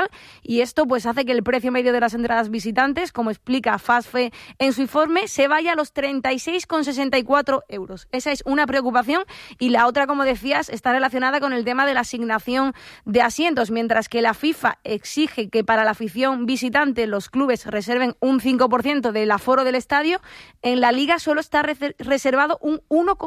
español, y esto pues hace que el precio medio de las entradas visitantes, como explica FASFE en su informe, se vaya a los 36,64 euros. Esa es una preocupación, y la otra, como decías, está relacionada con el tema de la asignación de asientos. Mientras que la FIFA exige que para la afición visitante los clubes reserven un 5% del aforo del estadio, en la Liga solo está reservado un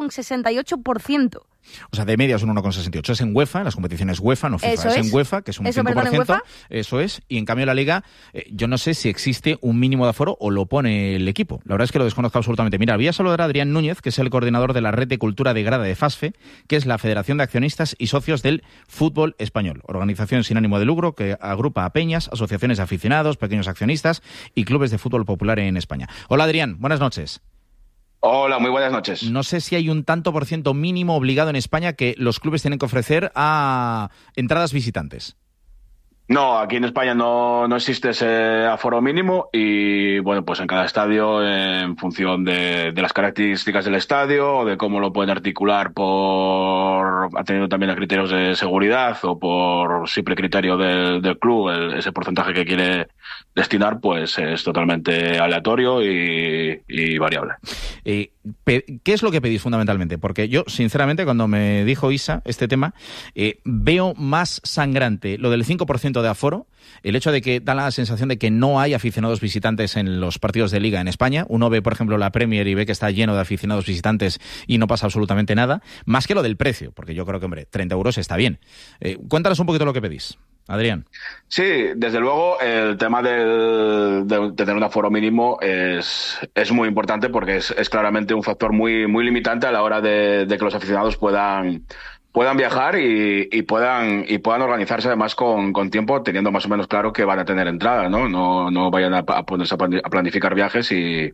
1,68%. O sea, de media es un 1,68. Es en UEFA, en las competiciones UEFA, no FIFA. Eso es en UEFA, que es un 5%. Eso es. Y en cambio la Liga, yo no sé si existe un mínimo de aforo o lo pone el equipo. La verdad es que lo desconozco absolutamente. Mira, voy a saludar a Adrián Núñez, que es el coordinador de la Red de Cultura de Grada de FASFE, que es la Federación de Accionistas y Socios del Fútbol Español. Organización sin ánimo de lucro que agrupa a peñas, asociaciones de aficionados, pequeños accionistas y clubes de fútbol popular en España. Hola Adrián, buenas noches. Hola, muy buenas noches. No sé si hay un tanto por ciento mínimo obligado en España que los clubes tienen que ofrecer a entradas visitantes. No, aquí en España no existe ese aforo mínimo y, bueno, pues en cada estadio, en función de las características del estadio o de cómo lo pueden articular atendiendo también a criterios de seguridad o por simple criterio del club, ese porcentaje que quiere destinar, pues es totalmente aleatorio y variable. ¿Qué es lo que pedís fundamentalmente? Porque yo, sinceramente, cuando me dijo Isa este tema, veo más sangrante lo del 5% de aforo, el hecho de que da la sensación de que no hay aficionados visitantes en los partidos de Liga en España. Uno ve, por ejemplo, la Premier y ve que está lleno de aficionados visitantes y no pasa absolutamente nada, más que lo del precio, porque yo creo que, hombre, 30 euros está bien. Cuéntanos un poquito lo que pedís, Adrián. Sí, desde luego el tema de tener un aforo mínimo es muy importante porque es claramente un factor muy, muy limitante a la hora de que los aficionados puedan viajar y puedan organizarse además con tiempo, teniendo más o menos claro que van a tener entrada, ¿no? No vayan a ponerse a planificar viajes y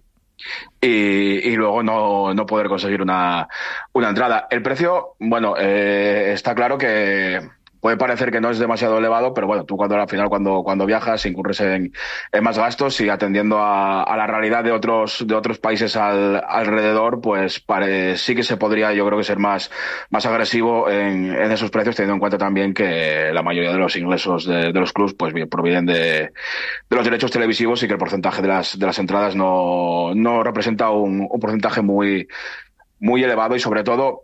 luego no poder conseguir una entrada. El precio, bueno, está claro que puede parecer que no es demasiado elevado, pero bueno, tú al final cuando viajas incurres en más gastos y atendiendo a la realidad de otros países alrededor, pues sí que se podría, yo creo que ser más agresivo en esos precios, teniendo en cuenta también que la mayoría de los ingresos de los clubs pues bien provienen de los derechos televisivos y que el porcentaje de las entradas no representa un porcentaje muy, muy elevado y sobre todo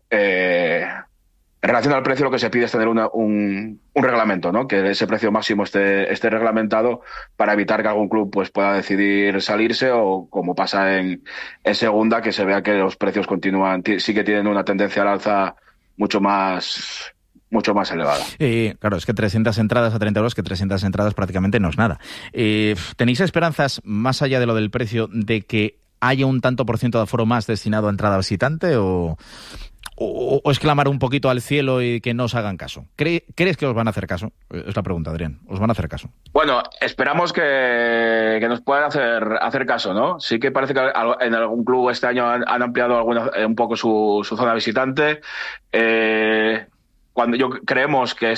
en relación al precio, lo que se pide es tener un reglamento, ¿no? Que ese precio máximo esté reglamentado para evitar que algún club pues pueda decidir salirse o, como pasa en segunda, que se vea que los precios sí que tienen una tendencia al alza mucho más elevada. Claro, es que 300 entradas a 30 euros, que 300 entradas prácticamente no es nada. ¿Tenéis esperanzas, más allá de lo del precio, de que haya un tanto por ciento de aforo más destinado a entrada visitante o es clamar un poquito al cielo y que no os hagan caso? ¿Crees que os van a hacer caso? Es la pregunta, Adrián. ¿Os van a hacer caso? Bueno, esperamos que nos puedan hacer caso, ¿no? Sí que parece que en algún club este año han ampliado un poco su zona visitante. Cuando creemos que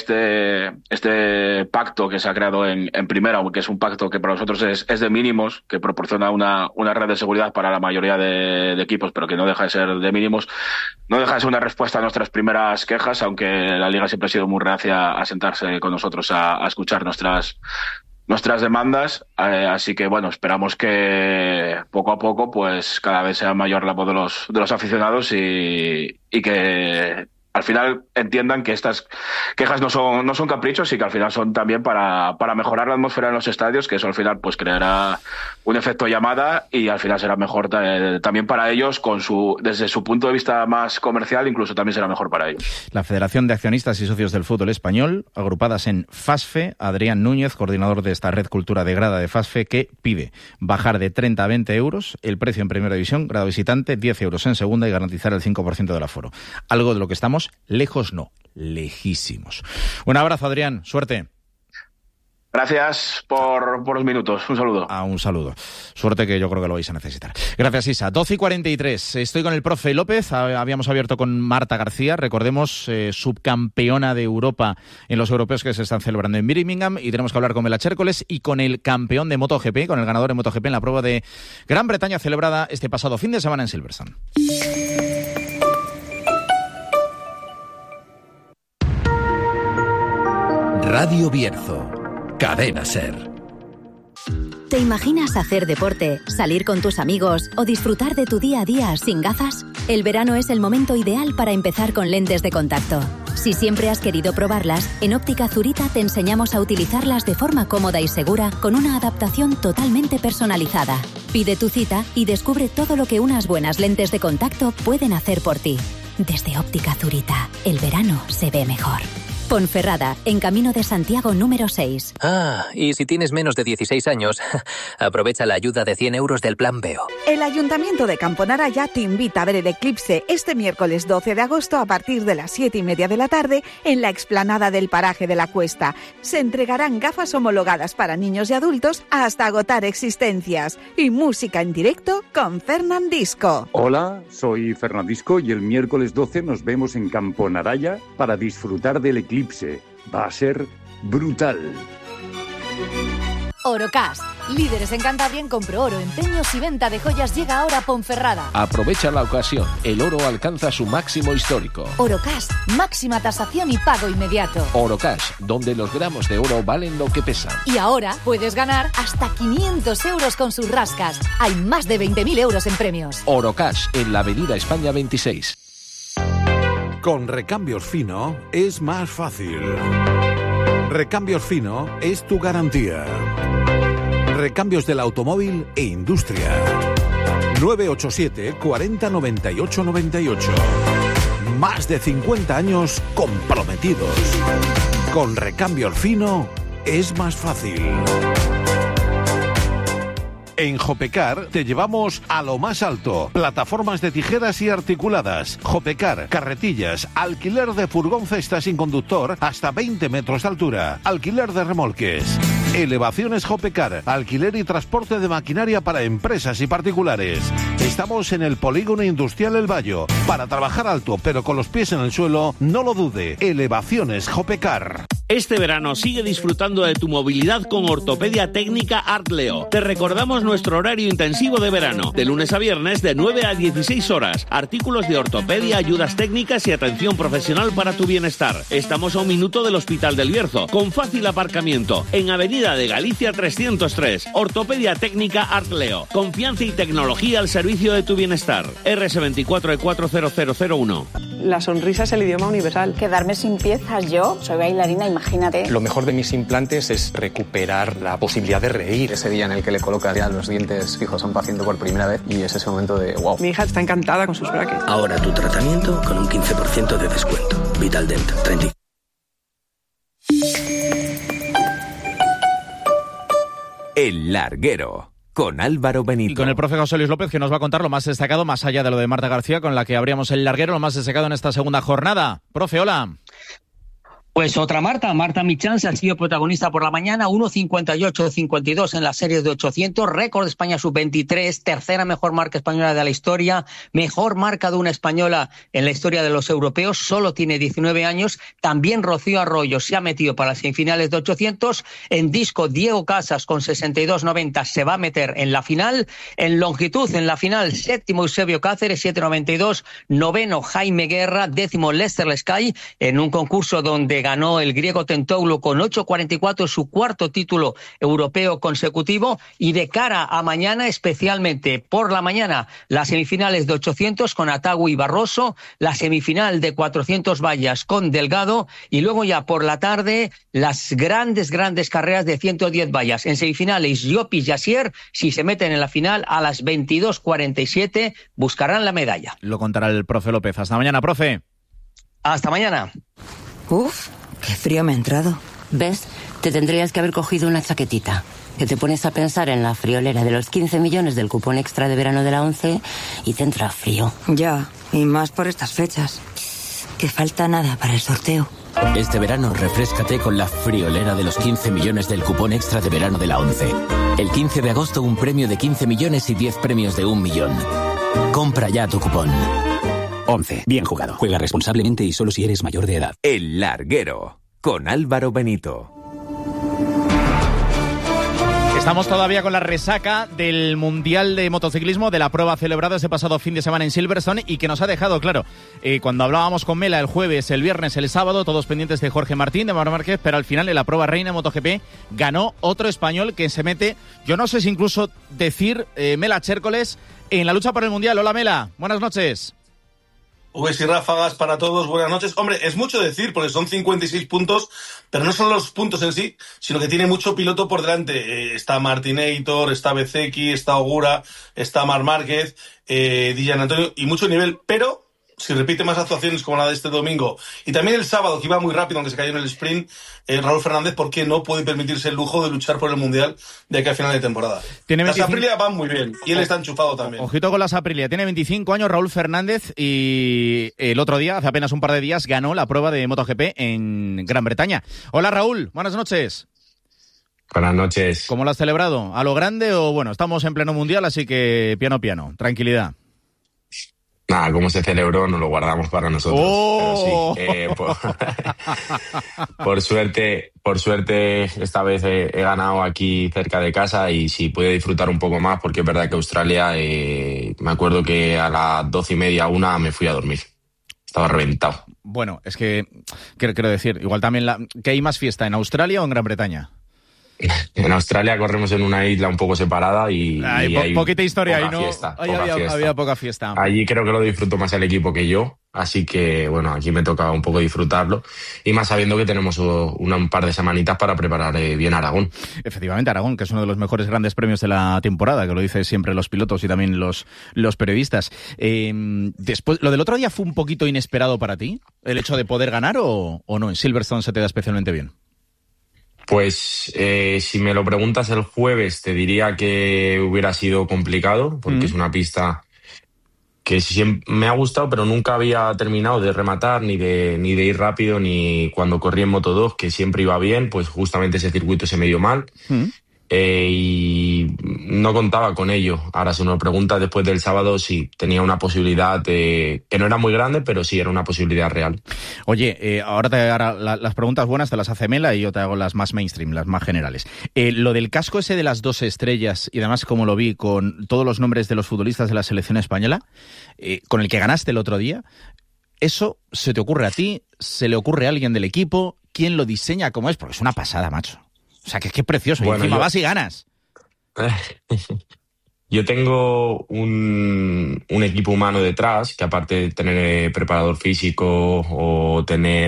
este pacto que se ha creado en primera, que es un pacto que para nosotros es de mínimos, que proporciona una red de seguridad para la mayoría de equipos, pero que no deja de ser de mínimos, no deja de ser una respuesta a nuestras primeras quejas, aunque la Liga siempre ha sido muy reacia a sentarse con nosotros a escuchar nuestras demandas, así que bueno, esperamos que poco a poco pues cada vez sea mayor la voz de los aficionados y que al final entiendan que estas quejas no son caprichos y que al final son también para mejorar la atmósfera en los estadios, que eso al final pues creará un efecto llamada y al final será mejor también para ellos desde su punto de vista más comercial, incluso también será mejor para ellos. La Federación de Accionistas y Socios del Fútbol Español, agrupadas en FASFE, Adrián Núñez, coordinador de esta Red Cultura de Grada de FASFE, que pide bajar de 30 a 20 euros el precio en primera división, grado visitante, 10 euros en segunda y garantizar el 5% del aforo. Algo de lo que estamos lejos, no, lejísimos. Un abrazo, Adrián, suerte. Gracias por los minutos. Un saludo. Un saludo. Suerte, que yo creo que lo vais a necesitar. Gracias, Isa. 12:43. Estoy con el profe López. Habíamos abierto con Marta García, recordemos, subcampeona de Europa en los europeos que se están celebrando en Birmingham. Y tenemos que hablar con Bela Chércoles y con el campeón de MotoGP, con el ganador de MotoGP en la prueba de Gran Bretaña celebrada este pasado fin de semana en Silverstone. Radio Bierzo, Cadena SER. ¿Te imaginas hacer deporte, salir con tus amigos o disfrutar de tu día a día sin gafas? El verano es el momento ideal para empezar con lentes de contacto. Si siempre has querido probarlas, en Óptica Zurita te enseñamos a utilizarlas de forma cómoda y segura con una adaptación totalmente personalizada. Pide tu cita y descubre todo lo que unas buenas lentes de contacto pueden hacer por ti. Desde Óptica Zurita, el verano se ve mejor. Ponferrada, en Camino de Santiago número 6. Y si tienes menos de 16 años, aprovecha la ayuda de 100 euros del Plan Veo. El Ayuntamiento de Camponaraya te invita a ver el eclipse este miércoles 12 de agosto a partir de las 7:30 de la tarde en la explanada del paraje de la Cuesta. Se entregarán gafas homologadas para niños y adultos hasta agotar existencias. Y música en directo con Fernandisco. Hola, soy Fernandisco y el miércoles 12 nos vemos en Camponaraya para disfrutar del eclipse. Va a ser brutal. Orocash, líderes en Cantabria en compro oro, empeños y venta de joyas, llega ahora a Ponferrada. Aprovecha la ocasión. El oro alcanza su máximo histórico. Orocash, máxima tasación y pago inmediato. Orocash, donde los gramos de oro valen lo que pesan. Y ahora puedes ganar hasta 500 euros con sus rascas. Hay más de 20.000 euros en premios. Orocash, en la Avenida España 26. Con Recambios Fino es más fácil. Recambios Fino es tu garantía. Recambios del automóvil e industria. 987 40 98 98. Más de 50 años comprometidos. Con Recambios Fino es más fácil. En Jopecar te llevamos a lo más alto. Plataformas de tijeras y articuladas. Jopecar, carretillas, alquiler de furgón cesta sin conductor hasta 20 metros de altura. Alquiler de remolques. Elevaciones Jopecar, alquiler y transporte de maquinaria para empresas y particulares. Estamos en el Polígono Industrial El Bayo. Para trabajar alto pero con los pies en el suelo, no lo dude. Elevaciones Jopecar. Este verano sigue disfrutando de tu movilidad con Ortopedia Técnica Artleo. Te recordamos nuestro horario intensivo de verano, de lunes a viernes de 9 a 16 horas. Artículos de ortopedia, ayudas técnicas y atención profesional para tu bienestar. Estamos a 1 minuto del Hospital del Bierzo, con fácil aparcamiento, en Avenida de Galicia 303. Ortopedia Técnica Artleo. Confianza y tecnología al servicio de tu bienestar. RS24 E40001. La sonrisa es el idioma universal. Quedarme sin piezas, yo soy bailarina, imagínate. Lo mejor de mis implantes es recuperar la posibilidad de reír. Ese día en el que le colocas ya los dientes fijos a un paciente por primera vez y es ese momento de wow. Mi hija está encantada con sus brackets. Ahora tu tratamiento con un 15% de descuento. Vitaldent 30. El Larguero, con Álvaro Benito. Y con el profe José Luis López, que nos va a contar lo más destacado, más allá de lo de Marta García, con la que abríamos el Larguero, lo más destacado en esta segunda jornada. Profe, hola. Pues otra Marta Michanse ha sido protagonista por la mañana, 1.58.52 en la serie de 800, récord de España sub-23, tercera mejor marca española de la historia, mejor marca de una española en la historia de los europeos, solo tiene 19 años, también Rocío Arroyo se ha metido para las semifinales de 800, en disco Diego Casas con 62.90 se va a meter en la final, en longitud en la final, séptimo Eusebio Cáceres, 7.92, noveno Jaime Guerra, décimo Lester Lescay, en un concurso donde ganó el griego Tentoglou con 8.44, su cuarto título europeo consecutivo. Y de cara a mañana, especialmente por la mañana, las semifinales de 800 con Atagui y Barroso, la semifinal de 400 vallas con Delgado y luego ya por la tarde las grandes carreras de 110 vallas. En semifinales, Llopis y Asier, si se meten en la final a las 22.47, buscarán la medalla. Lo contará el profe López. Hasta mañana, profe. Hasta mañana. Uf, qué frío me ha entrado. ¿Ves? Te tendrías que haber cogido una chaquetita. Que te pones a pensar en la friolera de los 15 millones del cupón extra de verano de la ONCE y te entra frío. Ya, y más por estas fechas. Que falta nada para el sorteo. Este verano refréscate con la friolera de los 15 millones del cupón extra de verano de la ONCE. El 15 de agosto un premio de 15 millones y 10 premios de 1 millón. Compra ya tu cupón. 11. Bien jugado. Juega responsablemente y solo si eres mayor de edad. El Larguero, con Álvaro Benito. Estamos todavía con la resaca del Mundial de Motociclismo, de la prueba celebrada este pasado fin de semana en Silverstone y que nos ha dejado, claro, cuando hablábamos con Mela el jueves, el viernes, el sábado, todos pendientes de Jorge Martín, de Marc Márquez, pero al final en la prueba reina de MotoGP ganó otro español que se mete, yo no sé si incluso decir, Mela Chércoles, en la lucha por el Mundial. Hola Mela, buenas noches. Ubes y ráfagas para todos, buenas noches. Hombre, es mucho decir, porque son 56 puntos, pero no son los puntos en sí, sino que tiene mucho piloto por delante. Está Martinator, está Bezzecchi, está Ogura, está Marc Márquez, Di Giannantonio, y mucho nivel, pero si repite más actuaciones como la de este domingo, y también el sábado, que iba muy rápido, aunque se cayó en el sprint, Raúl Fernández, porque no puede permitirse el lujo de luchar por el Mundial de aquí a final de temporada. Las Aprilia van muy bien, y él está enchufado también. Ojito con las Aprilia, tiene 25 años Raúl Fernández, y el otro día, hace apenas un par de días, ganó la prueba de MotoGP en Gran Bretaña. Hola Raúl, buenas noches. Buenas noches. ¿Cómo lo has celebrado? ¿A lo grande o bueno, estamos en pleno Mundial, así que piano, tranquilidad? Nada, como se celebró, nos lo guardamos para nosotros. ¡Oh! Pero sí, por suerte, esta vez he ganado aquí cerca de casa y sí pude disfrutar un poco más, porque es verdad que Australia, me acuerdo que a las 12:30, 1 me fui a dormir. Estaba reventado. Bueno, es que, quiero decir, igual también, ¿que hay más fiesta, en Australia o en Gran Bretaña? En Australia corremos en una isla un poco separada y hay poquita historia poca ahí, ¿no? Fiesta, Había poca fiesta. Allí creo que lo disfruto más el equipo que yo, así que bueno, aquí me toca un poco disfrutarlo, y más sabiendo que tenemos un par de semanitas para preparar bien Aragón. Efectivamente, Aragón, que es uno de los mejores grandes premios de la temporada, que lo dicen siempre los pilotos y también los periodistas. Después, ¿lo del otro día fue un poquito inesperado para ti? ¿El hecho de poder ganar o no? ¿En Silverstone se te da especialmente bien? Pues si me lo preguntas el jueves, te diría que hubiera sido complicado, porque es una pista que siempre me ha gustado, pero nunca había terminado de rematar, ni de ir rápido, ni cuando corrí en Moto2, que siempre iba bien, pues justamente ese circuito se me dio mal. Y no contaba con ello. Ahora, si me lo preguntas después del sábado, sí, tenía una posibilidad que no era muy grande, pero sí era una posibilidad real. Oye, ahora te haré las preguntas buenas, te las hace Mela, y yo te hago las más mainstream, las más generales. Lo del casco ese de las 2 estrellas, y además como lo vi con todos los nombres de los futbolistas de la selección española, con el que ganaste el otro día, ¿eso se te ocurre a ti? ¿Se le ocurre a alguien del equipo? ¿Quién lo diseña? ¿Cómo es? Porque es una pasada, macho. O sea, que es que es precioso. Bueno, y encima vas y ganas. Yo tengo un equipo humano detrás, que aparte de tener preparador físico o tener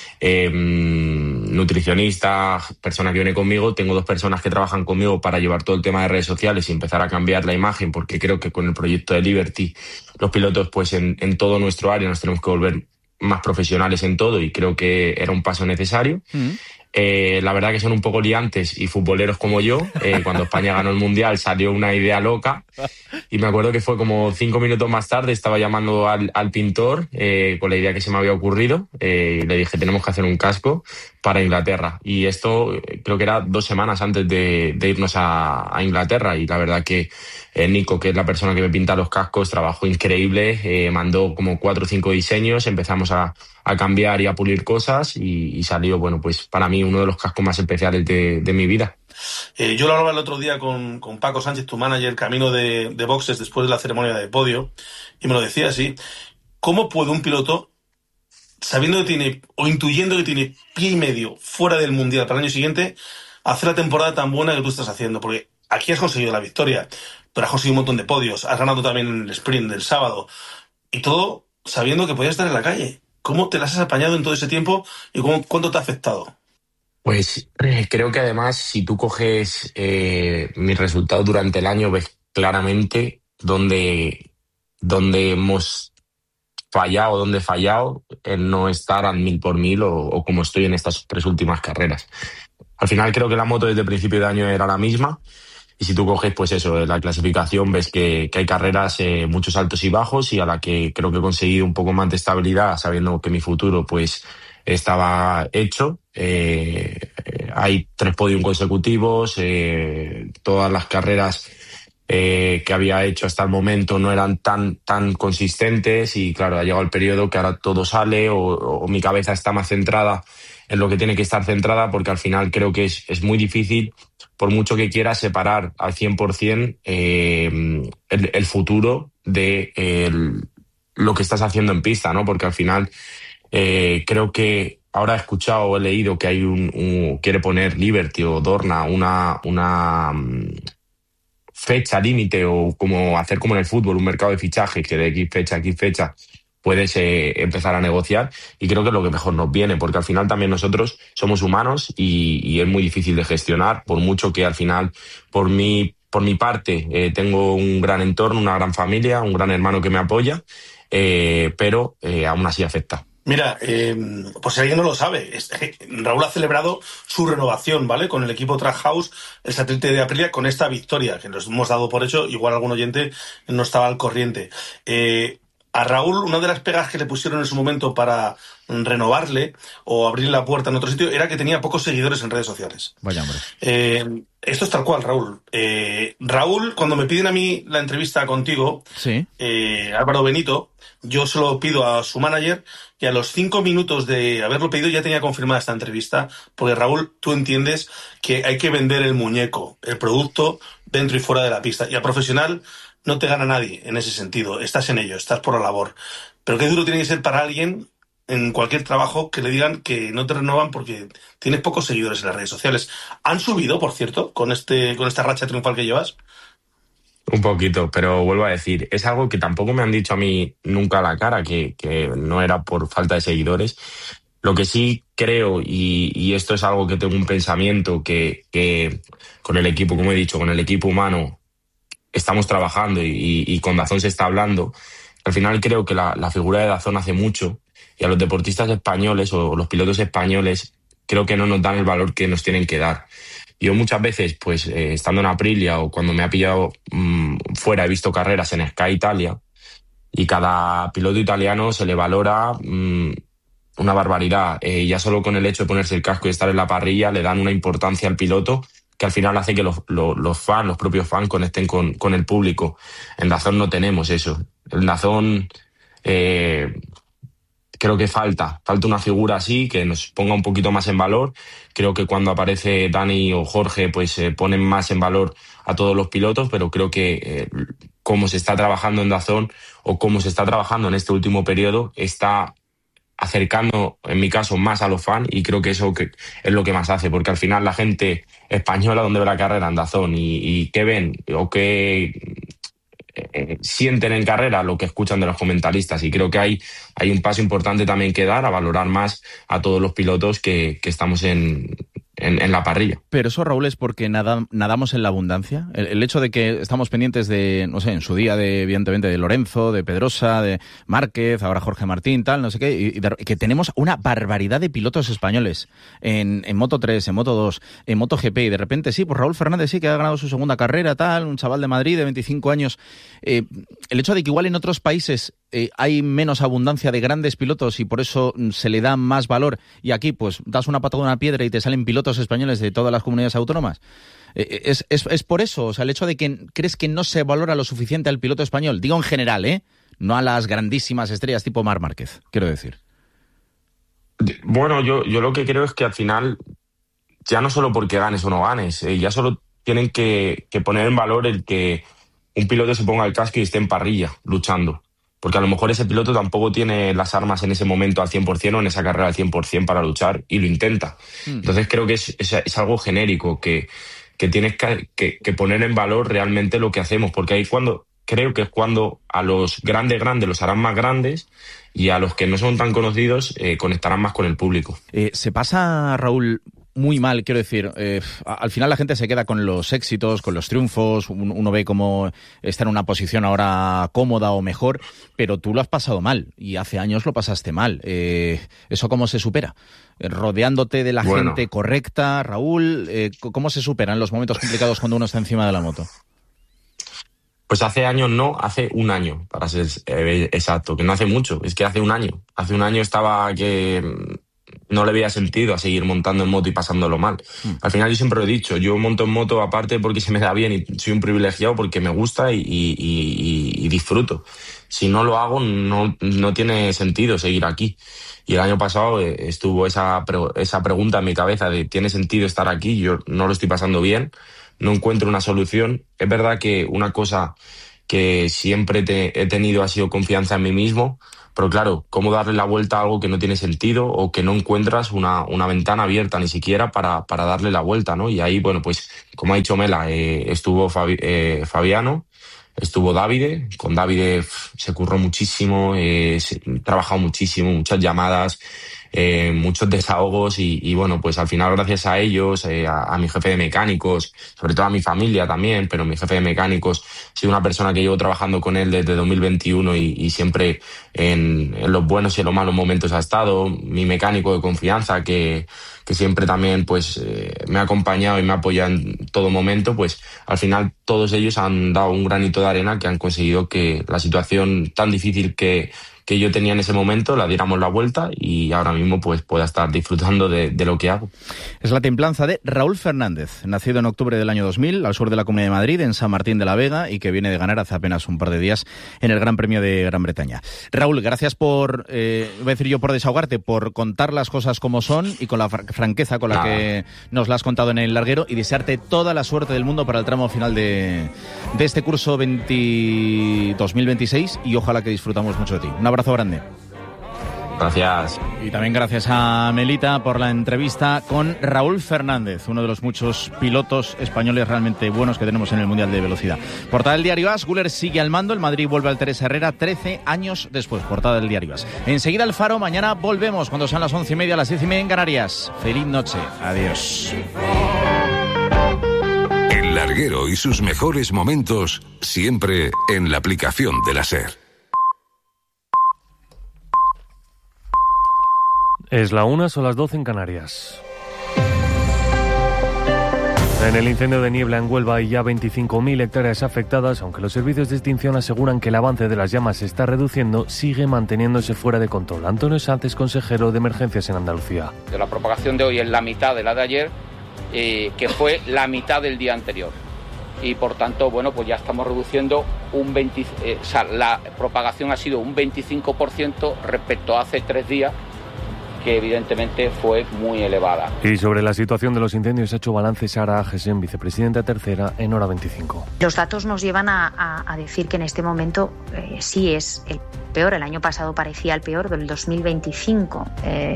nutricionista, persona que viene conmigo, tengo 2 personas que trabajan conmigo para llevar todo el tema de redes sociales y empezar a cambiar la imagen, porque creo que con el proyecto de Liberty, los pilotos pues en todo nuestro área nos tenemos que volver más profesionales en todo, y creo que era un paso necesario. La verdad que son un poco liantes y futboleros como yo. Cuando España ganó el Mundial salió una idea loca, y me acuerdo que fue como 5 minutos más tarde, estaba llamando al pintor con la idea que se me había ocurrido, y le dije, tenemos que hacer un casco para Inglaterra, y esto creo que era 2 semanas antes de irnos a Inglaterra, y la verdad que Nico, que es la persona que me pinta los cascos, trabajó increíble, mandó como 4 o 5 diseños, empezamos a cambiar y a pulir cosas, y salió, bueno, pues para mí uno de los cascos más especiales de mi vida. Yo lo hablaba el otro día con Paco Sánchez, tu manager, camino de boxes después de la ceremonia de podio, y me lo decía así: ¿cómo puede un piloto, sabiendo que tiene, o intuyendo que tiene pie y medio fuera del Mundial para el año siguiente, hacer la temporada tan buena que tú estás haciendo? Porque aquí has conseguido la victoria, pero has conseguido un montón de podios, has ganado también en el sprint del sábado, y todo sabiendo que podías estar en la calle. ¿Cómo te las has apañado en todo ese tiempo y cuánto te ha afectado? Pues creo que además, si tú coges mis resultados durante el año, ves claramente dónde hemos fallado, dónde he fallado en no estar al 1000 por 1000 o como estoy en estas 3 últimas carreras. Al final creo que la moto desde el principio de año era la misma, y si tú coges pues eso, la clasificación, ves que hay carreras, muchos altos y bajos, y a la que creo que he conseguido un poco más de estabilidad, sabiendo que mi futuro pues estaba hecho. Hay 3 podios consecutivos, todas las carreras que había hecho hasta el momento no eran tan consistentes, y claro, ha llegado el periodo que ahora todo sale, o mi cabeza está más centrada en lo que tiene que estar centrada, porque al final creo que es muy difícil por mucho que quiera separar al 100% el futuro de lo que estás haciendo en pista, ¿no? Porque al final creo que ahora he escuchado o he leído que hay quiere poner Liberty o Dorna una fecha límite, o como hacer como en el fútbol, un mercado de fichajes que de X fecha puedes empezar a negociar, y creo que es lo que mejor nos viene, porque al final también nosotros somos humanos y es muy difícil de gestionar, por mucho que al final, por mi parte, tengo un gran entorno, una gran familia, un gran hermano que me apoya, pero aún así afecta. Mira, pues si alguien no lo sabe, Raúl ha celebrado su renovación, ¿vale? Con el equipo Trackhouse el satélite de Aprilia, con esta victoria, que nos hemos dado por hecho, igual algún oyente no estaba al corriente. A Raúl, una de las pegas que le pusieron en su momento para renovarle o abrir la puerta en otro sitio era que tenía pocos seguidores en redes sociales. Vaya hombre. Esto es tal cual, Raúl. Raúl, cuando me piden a mí la entrevista contigo, sí. Álvaro Benito, yo se lo pido a su manager, y a los 5 minutos de haberlo pedido ya tenía confirmada esta entrevista, porque Raúl, tú entiendes que hay que vender el muñeco, el producto, dentro y fuera de la pista. Y a profesional no te gana nadie en ese sentido. Estás en ello, estás por la labor. Pero qué duro tiene que ser para alguien en cualquier trabajo que le digan que no te renovan porque tienes pocos seguidores en las redes sociales. ¿Han subido, por cierto, con esta racha triunfal que llevas? Un poquito, pero vuelvo a decir, es algo que tampoco me han dicho a mí nunca a la cara, que no era por falta de seguidores. Lo que sí creo, y esto es algo que tengo un pensamiento, que con el equipo, como he dicho, con el equipo humano estamos trabajando y con DAZN se está hablando. Al final creo que la figura de DAZN hace mucho, y a los deportistas españoles o los pilotos españoles creo que no nos dan el valor que nos tienen que dar. Yo muchas veces, pues estando en Aprilia o cuando me ha pillado fuera, he visto carreras en Sky Italia, y cada piloto italiano se le valora una barbaridad. Ya solo con el hecho de ponerse el casco y estar en la parrilla le dan una importancia al piloto que al final hace que los fans, los propios fans, conecten con el público. En DAZN no tenemos eso. En DAZN creo que falta una figura así que nos ponga un poquito más en valor. Creo que cuando aparece Dani o Jorge, pues ponen más en valor a todos los pilotos, pero creo que cómo se está trabajando en DAZN o cómo se está trabajando en este último periodo está acercando, en mi caso, más a los fans, y creo que eso es lo que más hace, porque al final la gente española donde ve la carrera en DAZN y qué ven o qué sienten en carrera, lo que escuchan de los comentaristas, y creo que hay un paso importante también que dar a valorar más a todos los pilotos que estamos en la parrilla. Pero eso, Raúl, es porque nadamos en la abundancia. El hecho de que estamos pendientes de, no sé, en su día, evidentemente, de Lorenzo, de Pedrosa, de Márquez, ahora Jorge Martín, tal, no sé qué, y que tenemos una barbaridad de pilotos españoles en Moto3, en Moto2, en MotoGP, y de repente sí, pues Raúl Fernández sí que ha ganado su segunda carrera, tal, un chaval de Madrid de 25 años. El hecho de que igual en otros países hay menos abundancia de grandes pilotos y por eso se le da más valor, y aquí pues das una patada a una piedra y te salen pilotos españoles de todas las comunidades autónomas. Es por eso, o sea, el hecho de que crees que no se valora lo suficiente al piloto español, digo en general, no a las grandísimas estrellas tipo Marc Márquez, quiero decir. Bueno, yo lo que creo es que al final, ya no solo porque ganes o no ganes, ya solo tienen que poner en valor el que un piloto se ponga el casco y esté en parrilla, luchando. Porque a lo mejor ese piloto tampoco tiene las armas en ese momento al 100% o en esa carrera al 100% para luchar, y lo intenta. Entonces creo que es algo genérico, que tienes que poner en valor realmente lo que hacemos, porque ahí creo que es cuando a los grandes los harán más grandes, y a los que no son tan conocidos conectarán más con el público. Se pasa, Raúl, muy mal, quiero decir, al final la gente se queda con los éxitos, con los triunfos, uno ve cómo está en una posición ahora cómoda o mejor, pero tú lo has pasado mal, y hace años lo pasaste mal. ¿Eso cómo se supera? Rodeándote de la gente correcta, Raúl, ¿cómo se superan los momentos complicados cuando uno está encima de la moto? Pues hace años no, hace un año, para ser exacto, que no hace mucho, es que hace un año. Hace un año estaba que no le veía sentido a seguir montando en moto y pasándolo mal. Al final yo siempre lo he dicho, yo monto en moto aparte porque se me da bien y soy un privilegiado porque me gusta y disfruto. Si no lo hago, no tiene sentido seguir aquí. Y el año pasado estuvo esa pregunta en mi cabeza de ¿tiene sentido estar aquí? Yo no lo estoy pasando bien, no encuentro una solución. Es verdad que una cosa que siempre he tenido ha sido confianza en mí mismo, pero claro, ¿cómo darle la vuelta a algo que no tiene sentido o que no encuentras una ventana abierta ni siquiera para darle la vuelta, ¿no? Y ahí, bueno, pues como ha dicho Mela, estuvo Fabiano, estuvo Davide. Con Davide se curró muchísimo, trabajado muchísimo, muchas llamadas, muchos desahogos y bueno, pues al final gracias a ellos, a mi jefe de mecánicos, sobre todo a mi familia también, pero mi jefe de mecánicos ha sido una persona que llevo trabajando con él desde 2021 y siempre en los buenos y en los malos momentos ha estado. Mi mecánico de confianza que siempre también pues me ha acompañado y me ha apoyado en todo momento, pues al final todos ellos han dado un granito de arena que han conseguido que la situación tan difícil que yo tenía en ese momento la diéramos la vuelta y ahora mismo pues pueda estar disfrutando de lo que hago. Es la templanza de Raúl Fernández, nacido en octubre del año 2000 al sur de la Comunidad de Madrid, en San Martín de la Vega, y que viene de ganar hace apenas un par de días en el Gran Premio de Gran Bretaña. Raúl, gracias por, voy a decir yo por desahogarte, por contar las cosas como son y con la franqueza con la que nos las has contado en el larguero, y desearte toda la suerte del mundo para el tramo final de este curso 2026 y ojalá que disfrutamos mucho de ti. Un abrazo grande. Gracias. Y también gracias a Melita por la entrevista con Raúl Fernández, uno de los muchos pilotos españoles realmente buenos que tenemos en el Mundial de Velocidad. Portada del Diario AS, Güler sigue al mando, el Madrid vuelve al Teresa Herrera 13 años después. Portada del Diario AS. Enseguida el Faro, mañana volvemos cuando sean las 11:30, las 10:30 en Canarias. Feliz noche. Adiós. El larguero y sus mejores momentos siempre en la aplicación de la SER. Es la 1, son las 12 en Canarias. En el incendio de Niebla en Huelva hay ya 25.000 hectáreas afectadas, aunque los servicios de extinción aseguran que el avance de las llamas se está reduciendo, sigue manteniéndose fuera de control. Antonio Sánchez, consejero de Emergencias en Andalucía. La propagación de hoy es la mitad de la de ayer, que fue la mitad del día anterior. Y por tanto, bueno, pues ya estamos reduciendo la propagación ha sido un 25% respecto a hace 3 días, que evidentemente fue muy elevada. Y sobre la situación de los incendios ha hecho balance Sara Agesen, vicepresidenta tercera en Hora 25. Los datos nos llevan a decir que en este momento sí es el peor. El año pasado parecía el peor, del 2025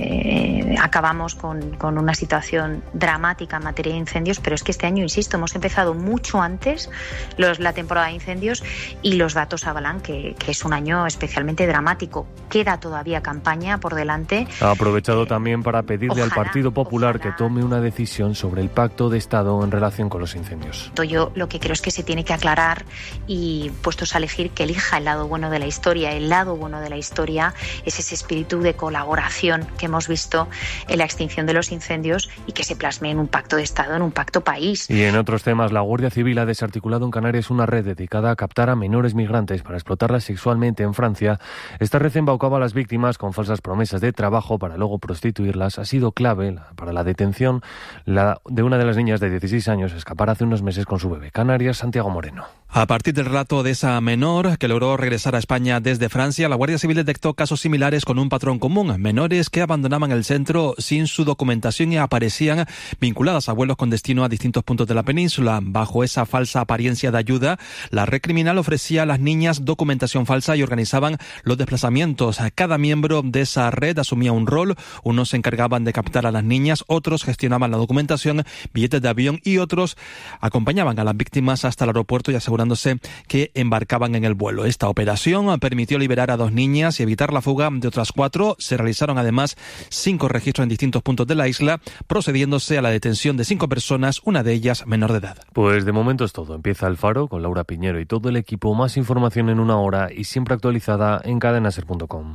acabamos con una situación dramática en materia de incendios, pero es que este año, insisto, hemos empezado mucho antes la temporada de incendios y los datos avalan que es un año especialmente dramático. Queda todavía campaña por delante. Ha aprovechado también para pedirle al Partido Popular que tome una decisión sobre el pacto de Estado en relación con los incendios. Yo lo que creo es que se tiene que aclarar y, puestos a elegir, que elija el lado bueno de la historia. El lado bueno de la historia es ese espíritu de colaboración que hemos visto en la extinción de los incendios y que se plasme en un pacto de Estado, en un pacto país. Y en otros temas, la Guardia Civil ha desarticulado en Canarias una red dedicada a captar a menores migrantes para explotarlas sexualmente en Francia. Esta red embaucaba a las víctimas con falsas promesas de trabajo para luego prostituirlas. Ha sido clave para la detención de una de las niñas de 16 años, escapar hace unos meses con su bebé. Canarias, Santiago Moreno. A partir del relato de esa menor que logró regresar a España desde Francia, la Guardia Civil detectó casos similares con un patrón común. Menores que abandonaban el centro sin su documentación y aparecían vinculadas a vuelos con destino a distintos puntos de la península. Bajo esa falsa apariencia de ayuda, la red criminal ofrecía a las niñas documentación falsa y organizaban los desplazamientos. Cada miembro de esa red asumía un rol. Unos se encargaban de captar a las niñas, otros gestionaban la documentación, billetes de avión y otros acompañaban a las víctimas hasta el aeropuerto y asegurándose que embarcaban en el vuelo. Esta operación permitió liberar a 2 niñas y evitar la fuga de otras 4. Se realizaron además 5 registros en distintos puntos de la isla, procediéndose a la detención de 5 personas, una de ellas menor de edad. Pues de momento es todo. Empieza el Faro con Laura Piñero y todo el equipo. Más información en una hora y siempre actualizada en cadenaser.com.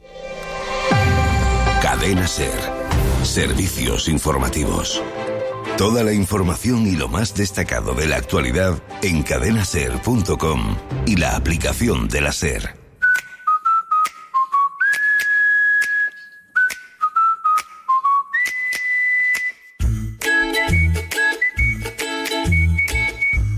Cadena SER. Servicios informativos. Toda la información y lo más destacado de la actualidad en cadenaser.com y la aplicación de la SER.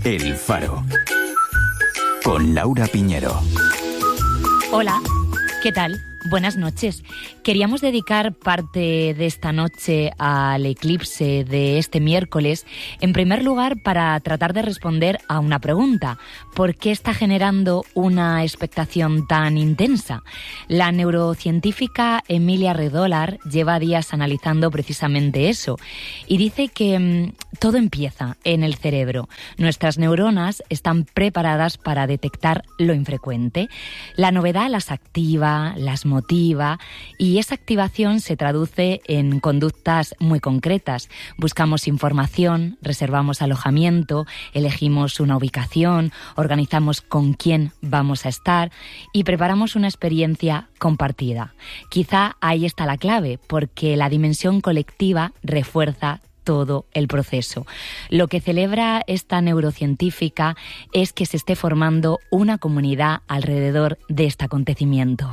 El Faro. Con Laura Piñero. Hola, ¿qué tal? Buenas noches. Queríamos dedicar parte de esta noche al eclipse de este miércoles, en primer lugar para tratar de responder a una pregunta. ¿Por qué está generando una expectación tan intensa? La neurocientífica Emilia Redolar lleva días analizando precisamente eso y dice que todo empieza en el cerebro. Nuestras neuronas están preparadas para detectar lo infrecuente. La novedad las activa, las motiva y esa activación se traduce en conductas muy concretas. Buscamos información, reservamos alojamiento, elegimos una ubicación, organizamos con quién vamos a estar y preparamos una experiencia compartida. Quizá ahí está la clave, porque la dimensión colectiva refuerza todo el proceso. Lo que celebra esta neurocientífica es que se esté formando una comunidad alrededor de este acontecimiento.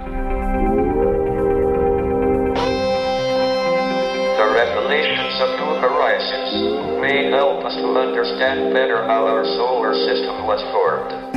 The revelations of new horizons may help us to understand better how our solar system was formed.